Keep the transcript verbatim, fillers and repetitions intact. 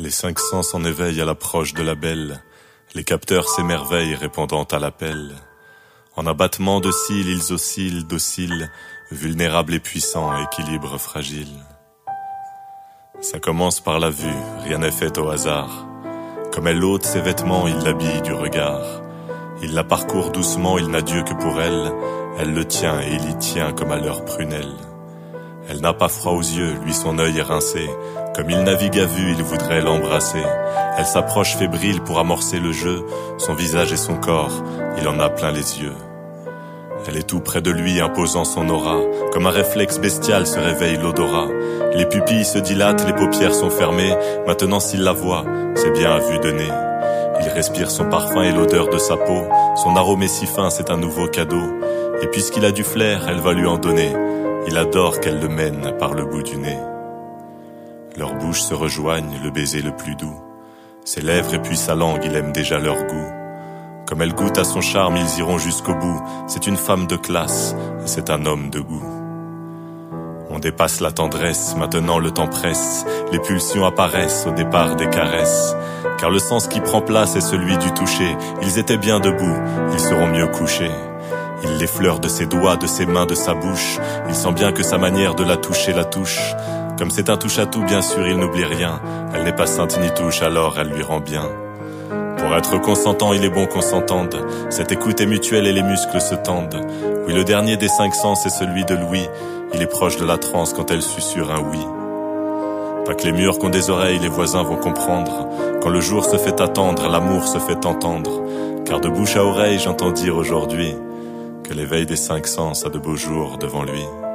Les cinq sens en éveil à l'approche de la belle, les capteurs s'émerveillent répondant à l'appel. En abattement de cils, ils oscillent, dociles, vulnérables et puissants, équilibre fragile. Ça commence par la vue, rien n'est fait au hasard. Comme elle ôte ses vêtements, il l'habille du regard. Il la parcourt doucement, il n'a Dieu que pour elle. Elle le tient et il y tient comme à leur prunelle. Elle n'a pas froid aux yeux, lui son œil est rincé. Comme il navigue à vue, il voudrait l'embrasser. Elle s'approche fébrile pour amorcer le jeu. Son visage et son corps, il en a plein les yeux. Elle est tout près de lui, imposant son aura. Comme un réflexe bestial se réveille l'odorat. Les pupilles se dilatent, les paupières sont fermées. Maintenant s'il la voit, c'est bien à vue de nez. Il respire son parfum et l'odeur de sa peau. Son arôme est si fin, c'est un nouveau cadeau. Et puisqu'il a du flair, elle va lui en donner. Il adore qu'elle le mène par le bout du nez. Leurs bouches se rejoignent, le baiser le plus doux. Ses lèvres et puis sa langue, il aime déjà leur goût. Comme elle goûte à son charme, ils iront jusqu'au bout. C'est une femme de classe, et c'est un homme de goût. On dépasse la tendresse, maintenant le temps presse. Les pulsions apparaissent au départ des caresses. Car le sens qui prend place est celui du toucher. Ils étaient bien debout, ils seront mieux couchés. Il l'effleure de ses doigts, de ses mains, de sa bouche. Il sent bien que sa manière de la toucher la touche. Comme c'est un touche-à-tout, bien sûr, il n'oublie rien. Elle n'est pas sainte ni touche, alors elle lui rend bien. Pour être consentant, il est bon qu'on s'entende. Cette écoute est mutuelle et les muscles se tendent. Oui, le dernier des cinq sens est celui de l'ouïe. Il est proche de la transe quand elle susurre un oui. Pas que les murs qu'ont des oreilles, les voisins vont comprendre. Quand le jour se fait attendre, l'amour se fait entendre. Car de bouche à oreille, j'entends dire aujourd'hui que l'éveil des cinq sens a de beaux jours devant lui.